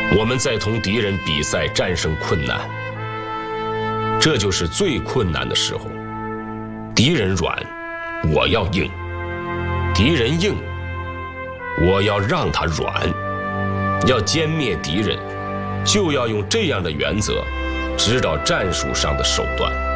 我们在同敌人比赛战胜困难，这就是最困难的时候。敌人软，我要硬；敌人硬，我要让他软。要歼灭敌人，就要用这样的原则，指导战术上的手段。